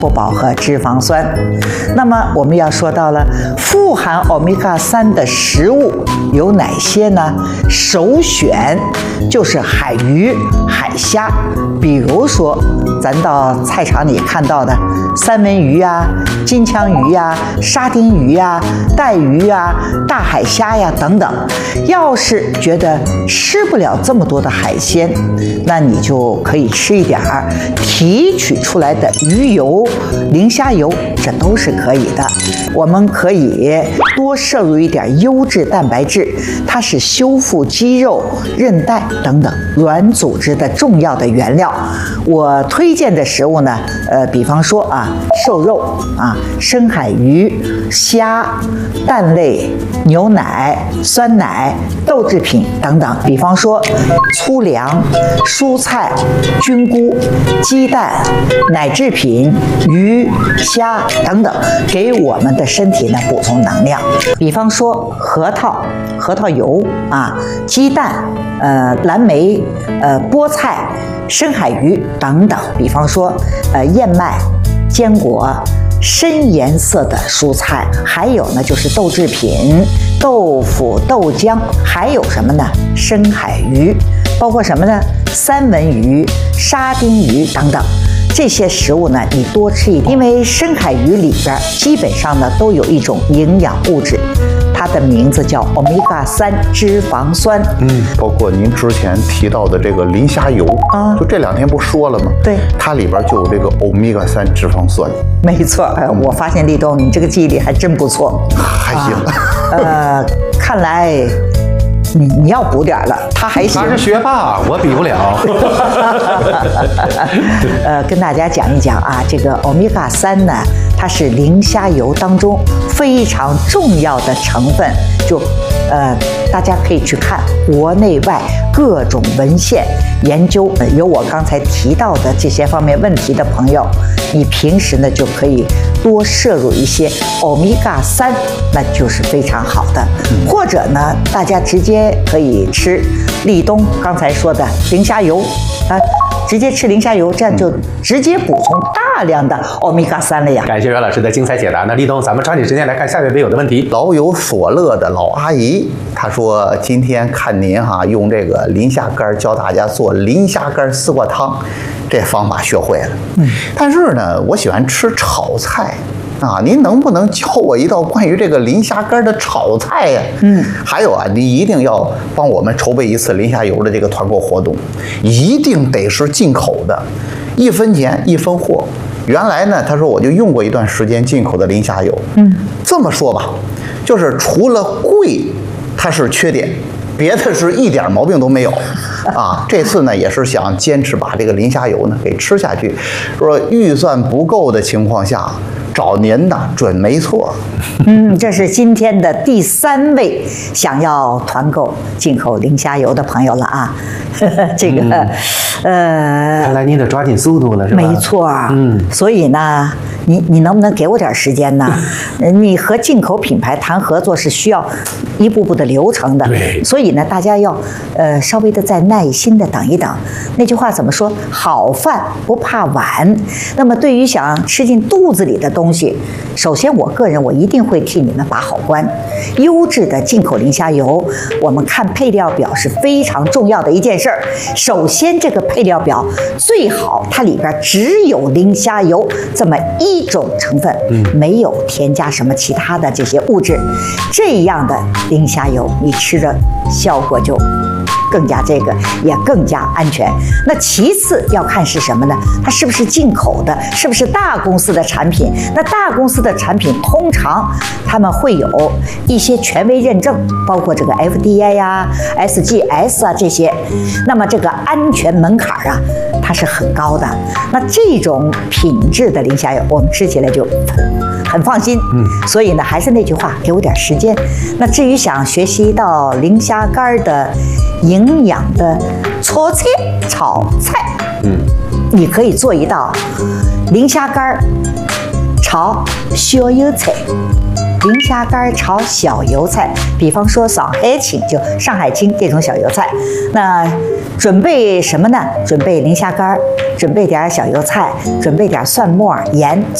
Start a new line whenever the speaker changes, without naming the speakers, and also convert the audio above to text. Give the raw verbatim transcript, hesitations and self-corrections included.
不饱和脂肪酸。那么我们要说到了富含欧米伽三的食物有哪些呢？首选就是海鱼、海虾，比如说咱到菜场里看到的三文鱼啊、金枪鱼啊、沙丁鱼啊、带鱼啊、大海虾呀等等。要是觉得吃不了这么多的海鲜，那你就可以吃一点儿提取出来的鱼油、磷虾油，这都是可以的。我们可以多摄入一点优质蛋白质，它是修复肌肉、韧带等等软组织的重要的原料。我推荐的食物呢，呃，比方说啊，瘦肉啊，深海鱼、虾、蛋类、牛奶、酸奶、豆制品等等。比方说粗粮、蔬菜、菌菇、鸡蛋、奶制品、鱼、虾等等，给我们的身体呢补充能量。比方说核桃、核桃油啊，鸡蛋、呃蓝莓、呃菠菜、深海鱼等等。比方说呃燕麦、坚果、深颜色的蔬菜，还有呢就是豆制品、豆腐、豆浆，还有什么呢？深海鱼，包括什么呢？三文鱼、沙丁鱼等等。这些食物呢，你多吃一点，因为深海鱼里边基本上呢都有一种营养物质，它的名字叫欧米伽三脂肪酸。
嗯，包括您之前提到的这个磷虾油啊，就这两天不说了吗？
对，
它里边就有这个欧米伽三脂肪酸。
没错，呃，我发现立冬你这个记忆力还真不错，
还行。
啊、呃，看来你你要补点了，他还行。
他是学霸，我比不了。
呃，跟大家讲一讲啊，这个欧米伽三呢，它是磷虾油当中非常重要的成分。就呃，大家可以去看国内外各种文献研究，呃、有我刚才提到的这些方面问题的朋友，你平时呢就可以多摄入一些欧米伽三，那就是非常好的。或者呢，大家直接可以吃立冬刚才说的磷虾油啊，直接吃磷虾油，这样就直接补充大量的欧米伽三了呀。
感谢袁老师的精彩解答。那立冬，咱们抓紧时间来看下面网友的问题。
老有所乐的老阿姨，她说今天看您哈用这个磷虾干教大家做磷虾干丝瓜汤，这方法学会了。嗯，但是呢，我喜欢吃炒菜。啊，您能不能教我一道关于这个磷虾干的炒菜呀？嗯，还有啊，你一定要帮我们筹备一次磷虾油的这个团购活动，一定得是进口的，一分钱一分货。原来呢，他说我就用过一段时间进口的磷虾油。嗯，这么说吧，就是除了贵，它是缺点。别的是一点毛病都没有，啊，这次呢也是想坚持把这个磷虾油呢给吃下去，说预算不够的情况下，找您的准没错。
嗯，这是今天的第三位想要团购进口磷虾油的朋友了啊，这个、嗯、呃，
看来您得抓紧速度了，是吧？
没错，嗯，所以呢，你你能不能给我点时间呢？你和进口品牌谈合作是需要一步步的流程的，
对，
所以呢，大家要呃稍微的再耐心的等一等。那句话怎么说？好饭不怕晚。那么对于想吃进肚子里的东西，首先我个人我一定会替你们把好关。优质的进口磷虾油，我们看配料表是非常重要的一件事儿。首先，这个配料表最好它里边只有磷虾油这么一种成分，嗯，没有添加什么其他的这些物质，这样的磷虾油你吃着效果就更加这个也更加安全。那其次要看是什么呢？它是不是进口的，是不是大公司的产品？那大公司的产品通常他们会有一些权威认证，包括这个 F D A 呀、S G S 啊这些。那么这个安全门槛啊，它是很高的。那这种品质的磷虾油，我们吃起来就很很放心。嗯，所以呢，还是那句话，给我点时间。那至于想学习一道磷虾干的营养的搓菜炒菜，嗯，你可以做一道磷虾干炒小油菜。 磷虾干炒小油菜，比方说上海青，就上海青这种小油菜。那准备什么呢？准备磷虾干，准备点小油菜，准备点蒜末、盐。